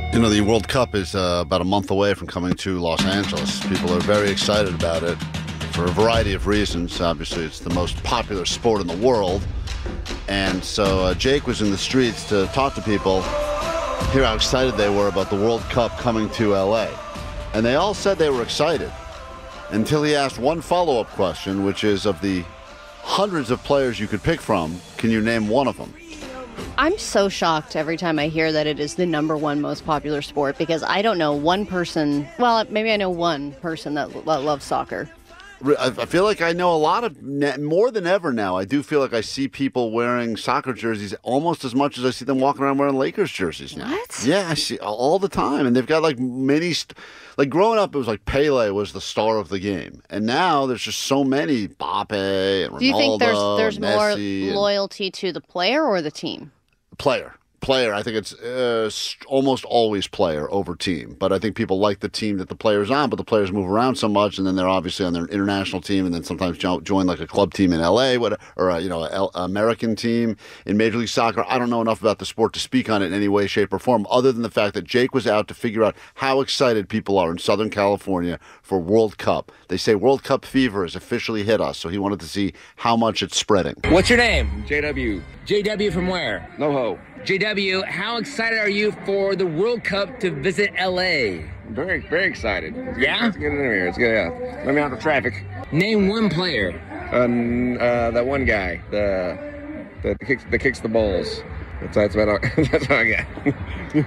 You know, the World Cup is about a month away from coming to Los Angeles. People are very excited about it for a variety of reasons. Obviously, it's the most popular sport in the world. And so Jake was in the streets to talk to people, hear how excited they were about the World Cup coming to L.A. And they all said they were excited until he asked one follow-up question, which is, of the hundreds of players you could pick from, can you name one of them? I'm so shocked every time I hear that it is the number one most popular sport, because I don't know one person, well, maybe I know one person that loves soccer. I feel like I know a lot of, more than ever now, I do feel like I see people wearing soccer jerseys almost as much as I see them walking around wearing Lakers jerseys now. What? Yeah, I see all the time. And they've got like many, like growing up, it was like Pele was the star of the game. And now there's just so many, Mbappe and Ronaldo. Do you think there's more Messi loyalty to the player or the team? Player. I think it's almost always player over team. But I think people like the team that the player's on, but the players move around so much, and then they're obviously on their international team, and then sometimes join like a club team in L.A. or an American team in Major League Soccer. I don't know enough about the sport to speak on it in any way, shape, or form, other than the fact that Jake was out to figure out how excited people are in Southern California for World Cup. They say World Cup fever has officially hit us, so he wanted to see how much it's spreading. What's your name? JW. JW from where? NoHo. JW, how excited are you for the World Cup to visit LA? Very, very excited. Yeah? Let's get in here. Let's get yeah. Let me out the traffic. Name one player. That one guy, the kicks the balls. That's about all, that's all I got.